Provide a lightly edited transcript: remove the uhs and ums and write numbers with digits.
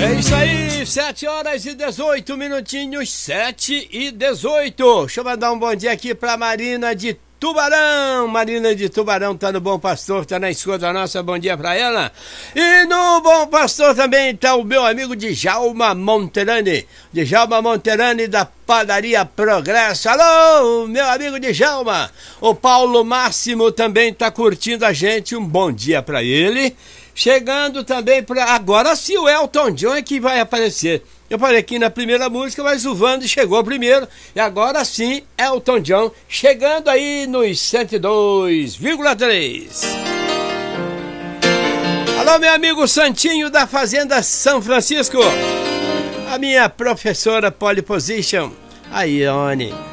É isso aí, 7 horas e 18 minutinhos, 7 e 18. Deixa eu mandar um bom dia aqui pra Marina de Tubarão. Marina de Tubarão tá no Bom Pastor, tá na escuta nossa, bom dia pra ela. E no Bom Pastor também tá o meu amigo Djalma Monterani. Djalma Monterani da Padaria Progresso. Alô, meu amigo Djalma. O Paulo Máximo também tá curtindo a gente, um bom dia pra ele. Chegando também para agora sim o Elton John é que vai aparecer. Eu falei aqui na primeira música, mas o Vando chegou primeiro. E agora sim, Elton John chegando aí nos 102,3. Alô, meu amigo Santinho da Fazenda São Francisco. A minha professora Pole Position, a Ione.